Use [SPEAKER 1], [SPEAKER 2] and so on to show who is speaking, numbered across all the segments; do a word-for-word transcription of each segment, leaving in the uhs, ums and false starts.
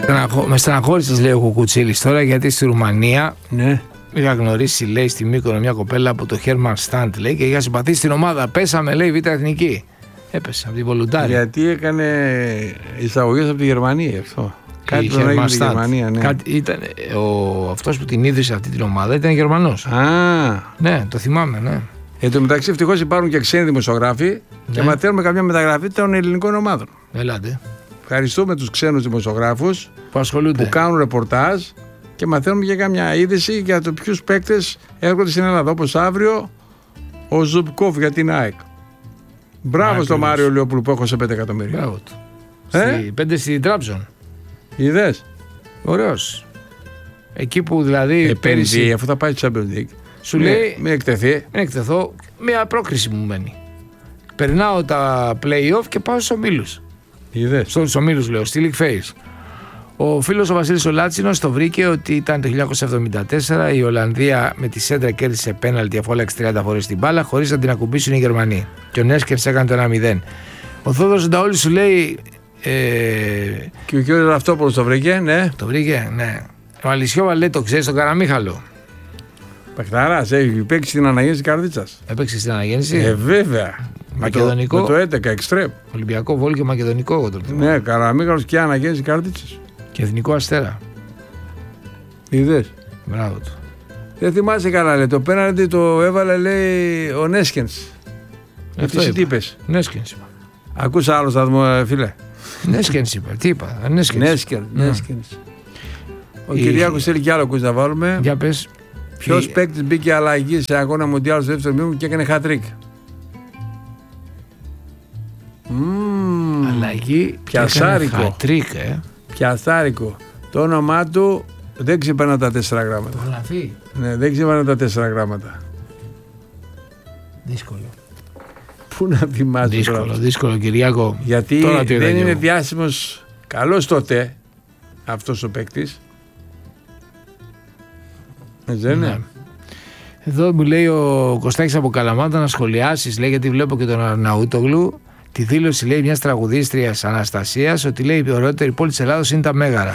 [SPEAKER 1] Με στεναχώρησες, λέει ο Κουκουτσίλης τώρα, γιατί στη Ρουμανία
[SPEAKER 2] ναι.
[SPEAKER 1] είχα γνωρίσει, λέει, στη Μύκονο μια κοπέλα από το Χέρμαν Στάντ, λέει, και είχα συμπαθήσει στην ομάδα. Πέσαμε, λέει, Β' Εθνική. Έπεσε από την Βολουντάρη.
[SPEAKER 2] Γιατί έκανε εισαγωγές από τη Γερμανία αυτό. Κάτι που έγινε στη Γερμανία, ναι.
[SPEAKER 1] Κάτι, ήταν, ο, αυτός που την ίδρυσε αυτή την ομάδα ήταν Γερμανός.
[SPEAKER 2] Α.
[SPEAKER 1] Ναι, το θυμάμαι, ναι.
[SPEAKER 2] Εν τω μεταξύ, ευτυχώς υπάρχουν και ξένοι δημοσιογράφοι, ναι, και μαθαίνουμε καμιά μεταγραφή των ελληνικών ομάδων.
[SPEAKER 1] Ελάτε.
[SPEAKER 2] Ευχαριστούμε τους ξένους δημοσιογράφους
[SPEAKER 1] που ασχολούνται,
[SPEAKER 2] που κάνουν ρεπορτάζ και μαθαίνουμε και καμιά είδηση για το ποιους παίκτες έρχονται στην Ελλάδα. Όπως αύριο ο Ζουμπκόφ για την ΑΕΚ. Μπράβο στον Μάριο Λιόπουλου που έχωσε πέντε εκατομμύρια.
[SPEAKER 1] Μπράβο του.
[SPEAKER 2] Ε?
[SPEAKER 1] Στη, πέντε στην Τράμπζον.
[SPEAKER 2] Είδες.
[SPEAKER 1] Ωραίος. Εκεί που δηλαδή
[SPEAKER 2] ε,
[SPEAKER 1] πέρυσι.
[SPEAKER 2] Αφού θα πάει στο Champions League.
[SPEAKER 1] Σου ναι, λέει.
[SPEAKER 2] Μην εκτεθεί.
[SPEAKER 1] Μην εκτεθώ. Μια πρόκριση μου μένει. Περνάω τα play-off και πάω στους ομίλους.
[SPEAKER 2] Είδες.
[SPEAKER 1] Στους ομίλους λέω, στη League Phase. Ο φίλος ο Βασίλης ο Λάτσινος το βρήκε ότι ήταν το χίλια εννιακόσια εβδομήντα τέσσερα η Ολλανδία με τη σέντρα κέρδισε πέναλτι αφού άλλαξε τριάντα φορές την μπάλα χωρίς να την ακουμπήσουν οι Γερμανοί. Και ο Νέσκερς έκανε το ένα μηδέν. Ο Θόδωρος Νταόλης σου λέει. Ε...
[SPEAKER 2] Και ο κ. Ραφτόπουλος το βρήκε, ναι.
[SPEAKER 1] Το βρήκε, ναι. Ο Αλυσιόβα λέει το ξέρει τον Καραμίχαλο.
[SPEAKER 2] Παχταράς, έχει παίξει στην αναγέννηση Καρδίτσας.
[SPEAKER 1] Έπαιξε στην αναγέννηση.
[SPEAKER 2] Ε, βέβαια.
[SPEAKER 1] Μακεδονικό.
[SPEAKER 2] Με το, με το έντεκα, εξτρέμ.
[SPEAKER 1] Ολυμπιακό Βόλ και Μακεδονικό, εγώ το
[SPEAKER 2] ναι, Καραμίχαλος και αναγέννηση Καρδίτσας.
[SPEAKER 1] Και Εθνικό Αστέρα.
[SPEAKER 2] Είδες.
[SPEAKER 1] Μπράβο του.
[SPEAKER 2] Δεν θυμάσαι καλά, λέει. Το πέναλτι το έβαλε, λέει, ο Νέσκενς.
[SPEAKER 1] Αυτό
[SPEAKER 2] τι είπες.
[SPEAKER 1] Νέσκενς είπα.
[SPEAKER 2] Ακούσα άλλο θα δούμε, φίλε.
[SPEAKER 1] Νέσκενς είπα. Τι είπα.
[SPEAKER 2] Νέσκενς. Ο η... Κυριάκος θέλει κι άλλο ακούς να βάλουμε.
[SPEAKER 1] Για πες.
[SPEAKER 2] Ποιος η... παίκτης μπήκε αλλαγή σε αγώνα Μουντιάλ στο δεύτερο μήνυμα και έκανε χατρίκ.
[SPEAKER 1] Mm, αλλαγή.
[SPEAKER 2] Πιασάρικο.
[SPEAKER 1] Χατρίκ, ε.
[SPEAKER 2] Πιασάρικο. Το όνομά του δεν ξεπερνά τα τέσσερα γράμματα.
[SPEAKER 1] Γραφή.
[SPEAKER 2] Ναι, δεν ξεπερνά τα τέσσερα γράμματα.
[SPEAKER 1] Δύσκολο.
[SPEAKER 2] Πού να θυμάσαι.
[SPEAKER 1] Δύσκολο, τώρα. δύσκολο Κυριάκο.
[SPEAKER 2] Γιατί τώρα δεν είναι διάσημος. Καλός τότε αυτός ο παίκτης. Δεν είναι. Ναι.
[SPEAKER 1] Εδώ μου λέει ο Κωστάκης από Καλαμάτα να σχολιάσεις, λέει, γιατί βλέπω και τον Αρναούτογλου, τη δήλωση, λέει, μιας τραγουδίστριας Αναστασίας ότι, λέει, η ωραιότερη πόλη της Ελλάδος είναι τα Μέγαρα.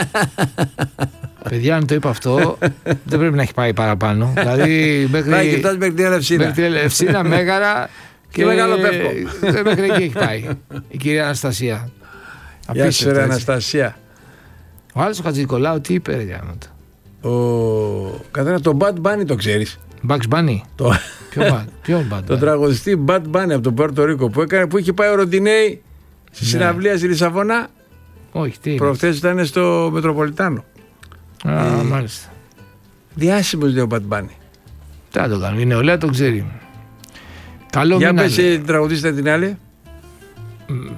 [SPEAKER 1] Παιδιά, αν το είπα αυτό, δεν πρέπει να έχει πάει παραπάνω. Δηλαδή, μέχρι.
[SPEAKER 2] Να κοιτάς μέχρι την Ελευσίνα.
[SPEAKER 1] Μέχρι την Ελευσίνα, Μέγαρα και,
[SPEAKER 2] και Μεγάλο Πεύκο.
[SPEAKER 1] Μέχρι εκεί έχει πάει η κυρία Αναστασία.
[SPEAKER 2] Γεια σου, ρε Αναστασία.
[SPEAKER 1] Ο άλλος ο Χατζηνικολάου τι είπε, ρε Γιάννοντα.
[SPEAKER 2] Ο... Καθένα το Bad Bunny το ξέρεις.
[SPEAKER 1] Bugs Bunny.
[SPEAKER 2] Το...
[SPEAKER 1] Ποιο, ποιο Bad Bunny.
[SPEAKER 2] Το τραγουδιστή Bad Bunny από τον Πουέρτο Ρίκο που, έκανε, που είχε πάει ο Ροντινέη στη ναι. συναυλία στη Λισαβόνα.
[SPEAKER 1] Όχι, τι.
[SPEAKER 2] Προχθές ήταν στο Μετροπολιτάνο.
[SPEAKER 1] Α, ε, μάλιστα.
[SPEAKER 2] Διάσημος, λέει ο Bad Bunny.
[SPEAKER 1] Τι να το κάνω, η νεολαία το ξέρει. Καλό
[SPEAKER 2] για
[SPEAKER 1] μήνα.
[SPEAKER 2] Για πες την τραγουδίστρια την άλλη. Mm.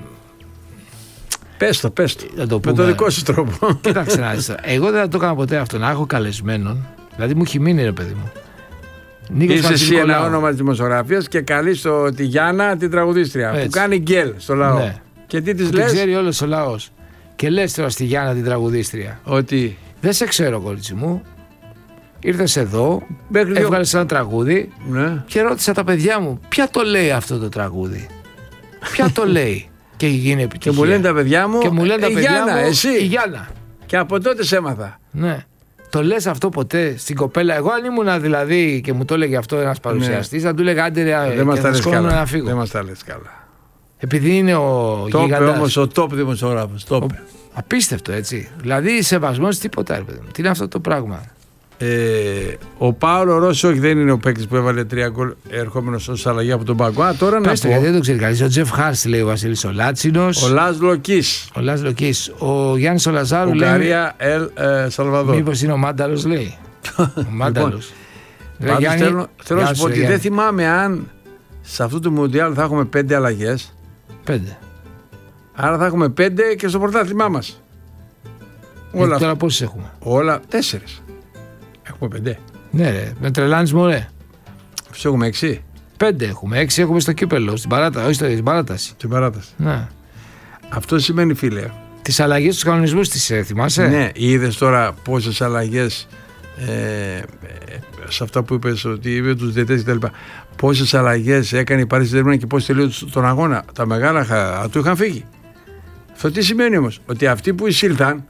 [SPEAKER 2] Πες το, πες το. το με το δικό σου τρόπο.
[SPEAKER 1] Κοίταξε να δεις. Εγώ δεν θα το έκανα ποτέ αυτό, να έχω καλεσμένον. Δηλαδή μου έχει μείνει, ρε παιδί μου.
[SPEAKER 2] Νίκος Είσαι εσύ ένα όνομα της δημοσιογραφίας και καλείς το, τη Γιάννα, την τραγουδίστρια. Έτσι. Που κάνει γκέλ στο λαό. Ναι. Και τι της λες.
[SPEAKER 1] Την ξέρει όλος ο λαός. Και λες τώρα στη Γιάννα την τραγουδίστρια.
[SPEAKER 2] Ότι.
[SPEAKER 1] Δεν σε ξέρω, κορίτσι μου. Ήρθες εδώ, έβγαλες δύο... ένα τραγούδι
[SPEAKER 2] ναι.
[SPEAKER 1] και ρώτησα τα παιδιά μου, ποια το λέει αυτό το τραγούδι. Ποια το λέει. Και γίνει επιτυχία.
[SPEAKER 2] Και μου λένε τα παιδιά μου,
[SPEAKER 1] και μου λένε τα
[SPEAKER 2] η
[SPEAKER 1] παιδιά
[SPEAKER 2] Γιάννα,
[SPEAKER 1] μου,
[SPEAKER 2] εσύ.
[SPEAKER 1] Η Γιάννα.
[SPEAKER 2] Και από τότε σε έμαθα.
[SPEAKER 1] Ναι. Το λες αυτό ποτέ στην κοπέλα. Εγώ αν ήμουν δηλαδή και μου το έλεγε αυτό ένας παρουσιαστής, ναι. θα του έλεγα άντε ρε,
[SPEAKER 2] δεν μας τα λες καλά.
[SPEAKER 1] Να φύγω.
[SPEAKER 2] Δεν μας τα λες καλά.
[SPEAKER 1] Επειδή είναι ο γιγαντάς.
[SPEAKER 2] Το είπε όμως ο top δημοσιογράφος. Ο...
[SPEAKER 1] Απίστευτο, έτσι. Δηλαδή σεβασμός τίποτα, ρε παιδί μου. Τι είναι αυτό το πράγμα.
[SPEAKER 2] Ε, ο Πάολο Ρώση, όχι, δεν είναι ο παίκτης που έβαλε τρία γκολ ερχόμενος ως αλλαγή από τον πάγκο. Α, τώρα
[SPEAKER 1] Πες
[SPEAKER 2] να πω.
[SPEAKER 1] Γιατί δεν το ξέρει κανείς. Ο Τζεφ Χάρς λέει ο Βασίλης ο Λάτσινος.
[SPEAKER 2] Ο Λάζλο Κις.
[SPEAKER 1] Ο Λάζλο Κις. Ο Γιάννης ο Λαζάρου λέει.
[SPEAKER 2] Ουγγαρία Ελ ε, Σαλβαδόρ.
[SPEAKER 1] Μήπως είναι ο Μάνταλος, λέει. Ο Μάνταλος.
[SPEAKER 2] Λοιπόν, Γιάννη, θέλω, θέλω να σου πω ότι Γιάννη. Δεν θυμάμαι αν σε αυτό το Μουντιάλ θα έχουμε πέντε αλλαγές.
[SPEAKER 1] Πέντε.
[SPEAKER 2] Άρα θα έχουμε πέντε και στο πρωτάθλημά μας.
[SPEAKER 1] Όλα. Τώρα πόσες έχουμε.
[SPEAKER 2] Όλα τέσσερις. Έχουμε πέντε.
[SPEAKER 1] Ναι, ρε, με τρελάνεις μωρέ.
[SPEAKER 2] Φυσικά έχουμε έξι.
[SPEAKER 1] Πέντε έχουμε. Έξι έχουμε στο κύπελο, στην παράταση. Όχι στην παράταση.
[SPEAKER 2] Στην παράταση.
[SPEAKER 1] Ναι.
[SPEAKER 2] Αυτό σημαίνει, φίλε.
[SPEAKER 1] Τις αλλαγές στους κανονισμούς τις ε, θυμάσαι.
[SPEAKER 2] Ναι, είδες τώρα πόσες αλλαγές ε, σε αυτά που είπες ότι είπε τους διαιτές κτλ. Πόσες αλλαγές έκανε η Παρίσι Σεν-Ζερμέν και πώς τελείωσε τον αγώνα. Τα μεγάλα του είχαν φύγει. Αυτό τι σημαίνει όμως, ότι αυτοί που εισήλθαν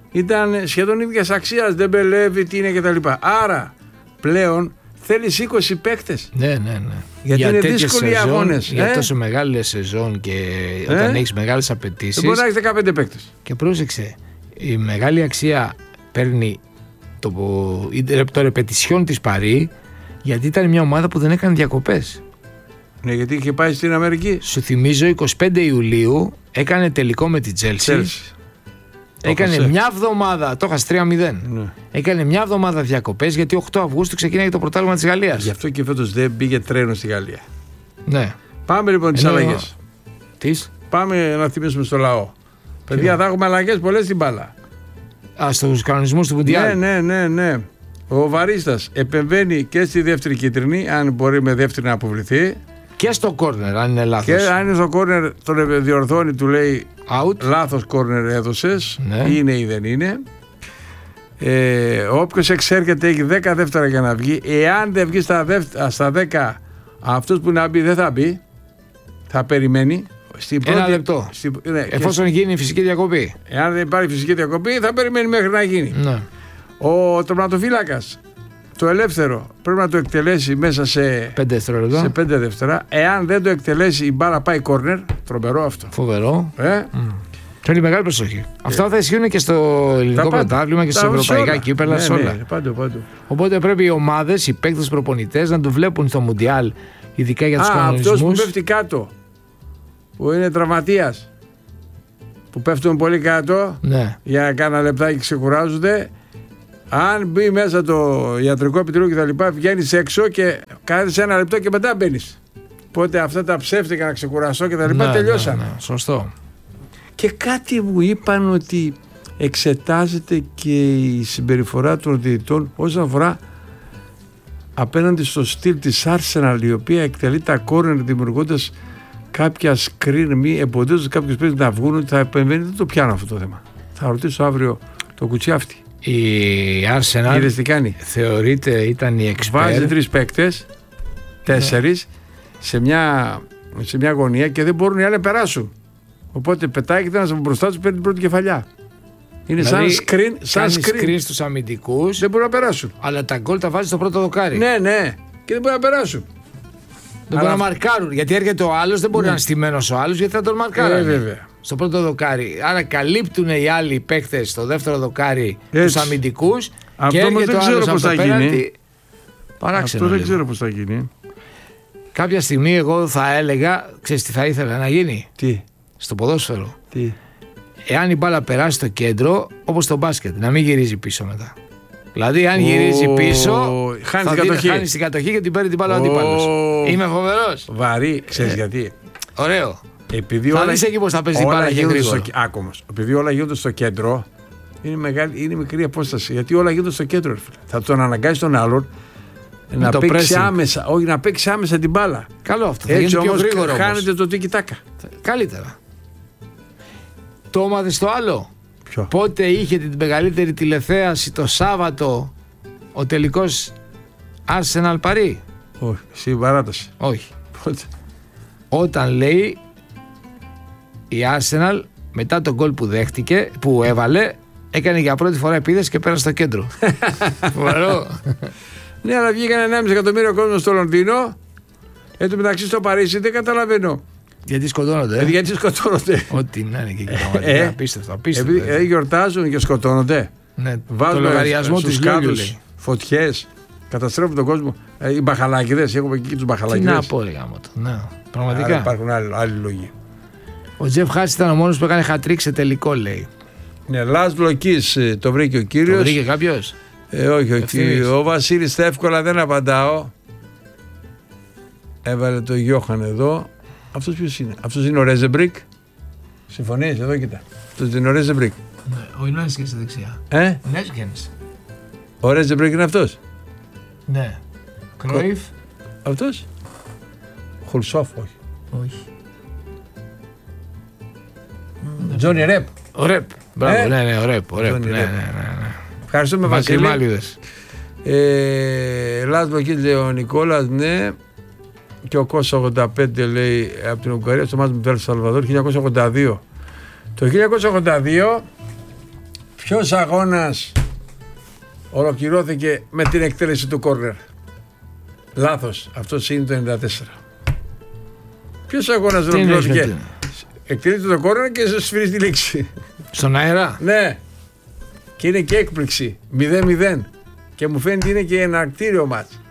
[SPEAKER 2] ήταν σχεδόν ίδιας αξίας, δεν μπελεύει τι είναι κτλ. Άρα πλέον θέλεις είκοσι παίκτες.
[SPEAKER 1] Ναι, ναι, ναι.
[SPEAKER 2] Γιατί
[SPEAKER 1] για
[SPEAKER 2] είναι δύσκολοι οι αγώνες.
[SPEAKER 1] Για
[SPEAKER 2] ε?
[SPEAKER 1] τόσο μεγάλες σεζόν και ε? όταν έχεις μεγάλες απαιτήσεις.
[SPEAKER 2] Δεν μπορεί να έχεις δεκαπέντε παίκτες.
[SPEAKER 1] Και πρόσεξε, η μεγάλη αξία παίρνει το, το ρεπετησιόν της Παρί, γιατί ήταν μια ομάδα που δεν έκανε διακοπές.
[SPEAKER 2] Ναι, γιατί είχε πάει στην Αμερική.
[SPEAKER 1] Σου θυμίζω, εικοστή πέμπτη Ιουλίου έκανε τελικό με τη Chelsea. Έκανε
[SPEAKER 2] το
[SPEAKER 1] μια εβδομάδα, το είχα τρία μηδέν.
[SPEAKER 2] Ναι.
[SPEAKER 1] Έκανε μια εβδομάδα διακοπές, γιατί οκτώ Αυγούστου ξεκίνησε το πρωτάθλημα της Γαλλίας.
[SPEAKER 2] Γι' αυτό και φέτος δεν πήγε τρένο στη Γαλλία.
[SPEAKER 1] Ναι.
[SPEAKER 2] Πάμε λοιπόν τις
[SPEAKER 1] Ενώ...
[SPEAKER 2] αλλαγές.
[SPEAKER 1] Τις?
[SPEAKER 2] Πάμε να θυμίσουμε στο λαό. Παιδιά, θα έχουμε αλλαγές πολλές στην μπάλα.
[SPEAKER 1] Α, στους κανονισμούς του Μουντιάλ.
[SPEAKER 2] Ναι, ναι, ναι, ναι. Ο Βαρίστας επεμβαίνει και στη δεύτερη κίτρινη, αν μπορεί με δεύτερη να αποβληθεί.
[SPEAKER 1] Και στο κόρνερ, αν είναι λάθος.
[SPEAKER 2] Και αν είναι στο κόρνερ, τον διορθώνει, του λέει
[SPEAKER 1] Out.
[SPEAKER 2] λάθος κόρνερ έδωσες.
[SPEAKER 1] Ναι.
[SPEAKER 2] Είναι ή δεν είναι. Ε, όποιος εξέρχεται έχει δέκα δεύτερα για να βγει. Εάν δεν βγει στα, δεύτερα, στα δέκα, αυτός που να μπει δεν θα μπει. Θα περιμένει. Στην
[SPEAKER 1] Ένα
[SPEAKER 2] πρώτη,
[SPEAKER 1] λεπτό.
[SPEAKER 2] Στην, ναι,
[SPEAKER 1] Εφόσον και... γίνει η φυσική διακοπή.
[SPEAKER 2] Εάν δεν υπάρχει φυσική διακοπή, θα περιμένει μέχρι να γίνει.
[SPEAKER 1] Ναι.
[SPEAKER 2] Ο τερματοφύλακας, το ελεύθερο, πρέπει να το εκτελέσει μέσα σε
[SPEAKER 1] πέντε δευτερόλεπτα.
[SPEAKER 2] σε πέντε δεύτερα. Εάν δεν το εκτελέσει, η μπάλα πάει κόρνερ. Τρομερό αυτό.
[SPEAKER 1] Φοβερό.
[SPEAKER 2] Ε?
[SPEAKER 1] Mm. Θέλει μεγάλη προσοχή. Ε. Αυτά θα ισχύουν και στο ελληνικό πρωτάθλημα και στα ευρωπαϊκά κύπελα, σε όλα.
[SPEAKER 2] Ναι, πάντου, πάντου.
[SPEAKER 1] Οπότε πρέπει οι ομάδες, οι παίκτες, προπονητές να το βλέπουν στο Μουντιάλ, ειδικά για τους
[SPEAKER 2] Α,
[SPEAKER 1] κανονισμούς.
[SPEAKER 2] αυτός που πέφτει κάτω, που είναι τραυματίας, που πέφτουν πολύ κάτω,
[SPEAKER 1] ναι.
[SPEAKER 2] για κάνα λεπτάκι ξεκουράζονται. Αν μπει μέσα το ιατρικό επιτρίο και τα λοιπά, βγαίνεις έξω και κάθεσαι ένα λεπτό και μετά μπαίνεις. Οπότε αυτά τα ψεύτικα να ξεκουραστώ και τα λοιπά
[SPEAKER 1] ναι,
[SPEAKER 2] τελειώσαν.
[SPEAKER 1] Ναι, ναι, σωστό.
[SPEAKER 2] Και κάτι μου είπαν ότι εξετάζεται και η συμπεριφορά των διαιτητών όσον αφορά απέναντι στο στυλ της Arsenal, η οποία εκτελεί τα κόρνερ δημιουργώντας κάποια screen, μη εμποδίζοντας κάποιους παίκτες να βγουν, ότι θα επεμβαίνει. Δεν το πιάνω αυτό το θέμα. Θα ρωτήσω αύριο το κουτσιάφτη.
[SPEAKER 1] Η Arsenal
[SPEAKER 2] Είδες τι κάνει.
[SPEAKER 1] θεωρείται ήταν η expert.
[SPEAKER 2] Βάζει τρεις παίκτες, τέσσερις, σε μια, σε μια γωνία και δεν μπορούν οι άλλοι να περάσουν. Οπότε πετάγεται ένας από μπροστά τους, παίρνει την πρώτη κεφαλιά. Είναι δηλαδή, σαν screen, σαν screen.
[SPEAKER 1] screen στους αμυντικούς.
[SPEAKER 2] Δεν μπορούν να περάσουν.
[SPEAKER 1] Αλλά τα γκολ τα βάζει στο πρώτο δοκάρι.
[SPEAKER 2] Ναι, ναι. Και δεν μπορούν να περάσουν.
[SPEAKER 1] Δεν μπορούν να μαρκάρουν. Γιατί έρχεται ο άλλος, δεν μπορεί ναι. να είναι στημένος ο άλλος, γιατί θα τον μαρκάρουν.
[SPEAKER 2] Ε, βέβαια.
[SPEAKER 1] Στο πρώτο δοκάρι. Άρα καλύπτουν οι άλλοι παίκτες στο δεύτερο δοκάρι τους αμυντικούς.
[SPEAKER 2] Αυτό
[SPEAKER 1] και έρχεται
[SPEAKER 2] δεν
[SPEAKER 1] ο
[SPEAKER 2] ξέρω πώς θα γίνει.
[SPEAKER 1] Παράξενο.
[SPEAKER 2] Αυτό δεν ξέρω πώς θα γίνει.
[SPEAKER 1] Κάποια στιγμή εγώ θα έλεγα, ξέρεις τι θα ήθελα να γίνει.
[SPEAKER 2] Τι.
[SPEAKER 1] Στο ποδόσφαιρο.
[SPEAKER 2] Τι.
[SPEAKER 1] Εάν η μπάλα περάσει στο κέντρο, όπως στο μπάσκετ, να μην γυρίζει πίσω μετά. Δηλαδή, αν γυρίζει πίσω,
[SPEAKER 2] χάνει
[SPEAKER 1] θα
[SPEAKER 2] την κατοχή.
[SPEAKER 1] Χάνει την κατοχή και την παίρνει την μπάλα ο αντίπαλος. Είμαι φοβερός.
[SPEAKER 2] Βαρύ, ξέρεις
[SPEAKER 1] ε,
[SPEAKER 2] γιατί.
[SPEAKER 1] Ωραίο.
[SPEAKER 2] Επειδή
[SPEAKER 1] θα
[SPEAKER 2] όλα,
[SPEAKER 1] δεις εκεί πώς θα παίζει την μπάλα και γρήγορα.
[SPEAKER 2] Στο... Άκομος. Επειδή όλα γίνονται στο κέντρο, είναι, μεγάλη, είναι μικρή απόσταση. Γιατί όλα γίνονται στο κέντρο. Θα τον αναγκάσει τον άλλον να παίξει άμεσα, όχι να παίξει άμεσα την μπάλα.
[SPEAKER 1] Καλό αυτό.
[SPEAKER 2] Έτσι
[SPEAKER 1] θα
[SPEAKER 2] όμως
[SPEAKER 1] γρήγορα,
[SPEAKER 2] χάνεται το τίκι-τάκα.
[SPEAKER 1] Καλύτερα. Το έμαθες το άλλο.
[SPEAKER 2] Ποιο?
[SPEAKER 1] Πότε είχε την μεγαλύτερη τηλεθέαση το Σάββατο ο τελικός Arsenal Paris?
[SPEAKER 2] Όχι, εσύ παράταση.
[SPEAKER 1] Όχι.
[SPEAKER 2] Πότε?
[SPEAKER 1] Όταν λέει η Arsenal μετά τον γκολ που δέχτηκε, που έβαλε, έκανε για πρώτη φορά επίδεση και πέρασε στο κέντρο. Φοβερό.
[SPEAKER 2] Ναι, αλλά βγήκαν ενάμιση εκατομμύριο κόσμο στο Λονδίνο. Εν τω μεταξύ στο Παρίσι δεν καταλαβαίνω.
[SPEAKER 1] Γιατί σκοτώνονται. Ε?
[SPEAKER 2] Γιατί σκοτώνονται.
[SPEAKER 1] Ό,τι να είναι και εκεί. Ε, απίστευτο, απίστευτο.
[SPEAKER 2] Επειδή ε, γιορτάζουν και σκοτώνονται.
[SPEAKER 1] Ναι, βάζουν το λογαριασμό του κάτω.
[SPEAKER 2] Φωτιές. Καταστρέφουν τον κόσμο. Ε, οι μπαχαλάκιδες. Έχουμε εκεί τους μπαχαλάκιδες.
[SPEAKER 1] Τι να πω, ρε γάμο το. Ναι, πραγματικά.
[SPEAKER 2] Άρα υπάρχουν άλλοι, άλλοι λόγοι.
[SPEAKER 1] Ο Τζεφ Χάτς ήταν ο μόνος που έκανε χατρίκ σε τελικό, λέει.
[SPEAKER 2] Ναι, Λάσλο Κις το βρήκε ο κύριος.
[SPEAKER 1] Το βρήκε κάποιος.
[SPEAKER 2] Ε, όχι, όχι. Ο Βασίλης στα εύκολα δεν απαντάω. Έβαλε το Γιώχαν εδώ. Αυτός ποιος είναι? Αυτός είναι ο Ρέζεμπρικ. Συμφωνείς, εδώ κοίτα. Αυτός είναι ο Ρέζεμπρικ.
[SPEAKER 1] Ναι, ο Ινέσκεν στη δεξιά.
[SPEAKER 2] Ε?
[SPEAKER 1] Ο Ινέσκενς.
[SPEAKER 2] Ο Ρέζεμπρικ είναι αυτός.
[SPEAKER 1] Ναι. Κρόιφ.
[SPEAKER 2] Αυτός. Χουλσόφ, όχι.
[SPEAKER 1] Όχι.
[SPEAKER 2] Τζόνι Ρεπ.
[SPEAKER 1] Ο Ρεπ. Μπράβο,
[SPEAKER 2] ε?
[SPEAKER 1] ναι, ναι, ο Ρεπ. Ο Ρεπ. Ναι, ναι, ναι, ναι.
[SPEAKER 2] Ευχαριστούμε, Βασίλη. Ε, Λάσλο Κίτ λέει ο Νικόλας, ναι. Και ο Κώστα ογδόντα πέντε λέει από την Ουγγαρία, στο μάτς με το Ελ Σαλβαδόρ, χίλια εννιακόσια ογδόντα δύο. Το χίλια εννιακόσια ογδόντα δύο Ποιος αγώνας ολοκληρώθηκε με την εκτέλεση του κόρνερ? Λάθος. Αυτό είναι το ενενήντα τέσσερα. Ποιος αγώνας ολοκληρώθηκε? Εκτελείται το κόρνερ και σφυρίζει τη λήξη.
[SPEAKER 1] Στον αέρα.
[SPEAKER 2] Ναι. Και είναι και έκπληξη. μηδέν μηδέν. Και μου φαίνεται είναι και εναρκτήριο μάτς.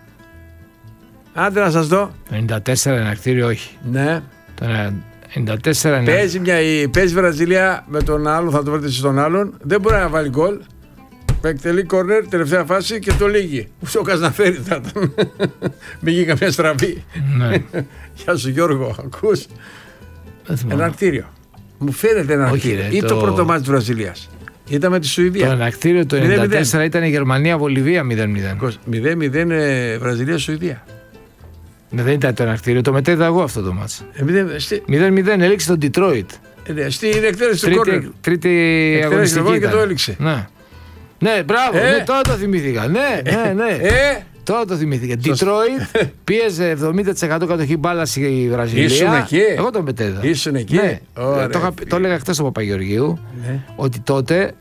[SPEAKER 2] Άντε να σας δω.
[SPEAKER 1] ενενήντα τέσσερα εναρκτήριο, όχι.
[SPEAKER 2] Ναι.
[SPEAKER 1] Το ενενήντα τέσσερα είναι.
[SPEAKER 2] Παίζει, μια, παίζει Βραζιλία με τον άλλον, θα το βρείτε στον άλλον. Δεν μπορεί να βάλει γκολ. Εκτελεί κόρνερ, τελευταία φάση και το λύγει. Ψόκας να φέρει θα ήταν. Μην γίνει καμιά στραβή.
[SPEAKER 1] Ναι.
[SPEAKER 2] Γεια σου Γιώργο, ακούς? Εναρκτήριο. Μου φαίνεται εναρκτήριο. Ή το, το πρώτο μάτι της Βραζιλίας. Ήταν με τη Σουηδία.
[SPEAKER 1] Το εναρκτήριο το ενενήντα τέσσερα ήταν η Γερμανία-Βολιβία μηδέν μηδέν.
[SPEAKER 2] μηδέν μηδέν Βραζιλία-Σουηδία.
[SPEAKER 1] Ναι, δεν ήταν το εναρκτήριο, το μετέδα εγώ αυτό το μάτς.
[SPEAKER 2] Ε,
[SPEAKER 1] μηδέν μηδέν έληξε τον Ντιτρόιτ.
[SPEAKER 2] Ε, στην εκτέλεση του κόρνερ.
[SPEAKER 1] Τρίτη αγωνιστική
[SPEAKER 2] και το έληξε.
[SPEAKER 1] Ναι, ναι, μπράβο, ε. ναι, τώρα το θυμήθηκα. Ναι, ναι, ναι.
[SPEAKER 2] Ε.
[SPEAKER 1] Τώρα το θυμήθηκα. Detroit πίεζε εβδομήντα τοις εκατό κατοχή μπάλα στη Βραζιλία.
[SPEAKER 2] Ήσουν εκεί.
[SPEAKER 1] Εγώ τον μετέδα.
[SPEAKER 2] Ήσουν εκεί.
[SPEAKER 1] Ναι.
[SPEAKER 2] Ωραία,
[SPEAKER 1] το, είχα, το έλεγα χθες στον Παπαγεωργίου,
[SPEAKER 2] ναι.
[SPEAKER 1] ότι τότε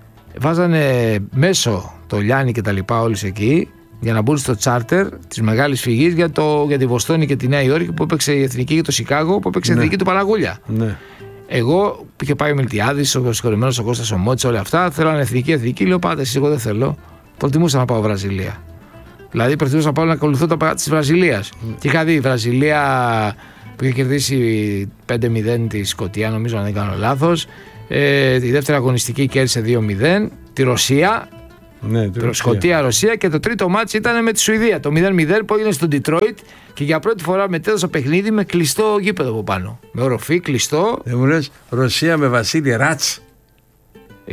[SPEAKER 1] βάζανε μέσω το Λιάννη και τα λοιπά όλους εκεί για να μπουν στο τσάρτερ της μεγάλης φυγής για, το, για τη Βοστόνη και τη Νέα Υόρκη που έπαιξε η εθνική για το Σικάγο, που έπαιξε η
[SPEAKER 2] ναι.
[SPEAKER 1] εθνική του Παναγούλια.
[SPEAKER 2] Ναι.
[SPEAKER 1] Εγώ είχε πάει ο Μιλτιάδης, ο συγχωρημένος ο Κώστας ο Μότσης, όλα αυτά. Θέλανε εθνική, εθνική. Λέω πάτε εσείς, εγώ δεν θέλω. Προτιμούσα να πάω Βραζιλία. Δηλαδή προτιμούσα να πάω να ακολουθώ τα πράγματα της Βραζιλίας. Mm. Και είχα δει η Βραζιλία που είχε κερδίσει πέντε μηδέν τη Σκωτία, νομίζω αν δεν κάνω λάθος. Ε, τη δεύτερη αγωνιστική κέρδισε δύο μηδέν. Τη Ρωσία.
[SPEAKER 2] Ναι,
[SPEAKER 1] Σκωτία-Ρωσία και το τρίτο μάτς ήταν με τη Σουηδία. Το μηδέν μηδέν που έγινε στο Ντιτρόιτ και για πρώτη φορά μετέδωσα παιχνίδι με κλειστό γήπεδο από πάνω. Με οροφή, κλειστό.
[SPEAKER 2] Δεν μου λες Ρωσία με Βασίλη Ράτς.
[SPEAKER 1] Ε,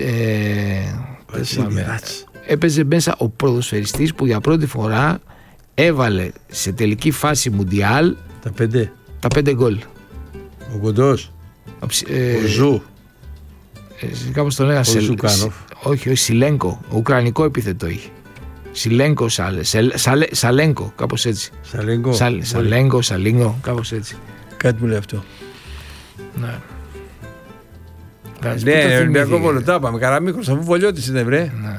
[SPEAKER 1] ε,
[SPEAKER 2] Βασίλη Ράτς.
[SPEAKER 1] Έπαιζε μέσα ο ποδοσφαιριστής που για πρώτη φορά έβαλε σε τελική φάση Μουντιάλ
[SPEAKER 2] τα πέντε,
[SPEAKER 1] τα πέντε γκολ.
[SPEAKER 2] Ο Κοντός.
[SPEAKER 1] Ε,
[SPEAKER 2] ο Ζου.
[SPEAKER 1] Ε, κάπως τον έλεγα.
[SPEAKER 2] Ο Ζουκάνοφ.
[SPEAKER 1] Όχι, όχι, Σιλένκο. Ουκρανικό επίθετο είχε. Σιλένκο, Σαλ, Σαλ, Σαλένκο, κάπως έτσι.
[SPEAKER 2] Σαλένκο.
[SPEAKER 1] Σαλ, Σαλένκο, Σαλίνγκο, κάπως έτσι.
[SPEAKER 2] Κάτι μου λέει αυτό.
[SPEAKER 1] Ναι.
[SPEAKER 2] Ναι, Ολυμπιακό Βόλο, τα είπαμε. Καραμίκρος, αφού Βολιώτης είναι, βρε.
[SPEAKER 1] Ναι.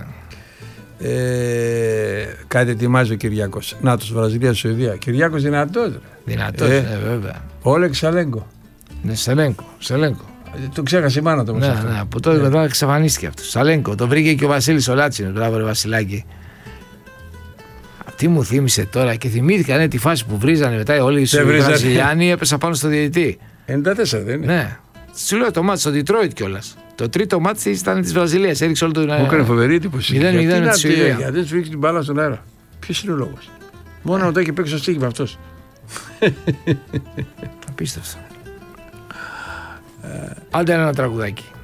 [SPEAKER 2] Ε, κάτι ετοιμάζει ο Κυριάκος. Νάτος, Βραζιλία, Σουηδία. Κυριάκος δυνατός, ρε.
[SPEAKER 1] Δυνατός, ε, ναι, βέβαια.
[SPEAKER 2] Όλεξ Σαλένκο.
[SPEAKER 1] Ναι, Σαλένκο, Σαλένκο.
[SPEAKER 2] Το ξέχασε η μάνα του.
[SPEAKER 1] Ναι, ναι, από τότε μετά εξαφανίστηκε αυτό. Σαλένκο, το βρήκε και ο Βασίλης ο Λάτσινος. Μπράβο, ρε Βασιλάκη. Τι μου θύμισε τώρα και θυμήθηκα ναι, τη φάση που βρίζανε μετά όλοι οι Βραζιλιάνοι έπεσα πάνω στο διαιτητή.
[SPEAKER 2] ενενήντα τέσσερα δεν είναι.
[SPEAKER 1] Ναι. Σου λέω το μάτι στο Detroit κιόλας. Το τρίτο μάτι ήταν τη Βραζιλία. Έριξε όλο το.
[SPEAKER 2] Μου έκανε φοβερή εντύπωση.
[SPEAKER 1] μηδέν μηδέν με τη Σουηδία.
[SPEAKER 2] Γιατί δεν σφίξει την μπάλα στον αέρα. Ποιος είναι ο λόγος? Μόνο να το έχει παίξει στο στοίχημα αυτός.
[SPEAKER 1] Απίστευτο. Άντε ένα τραγουδάκι.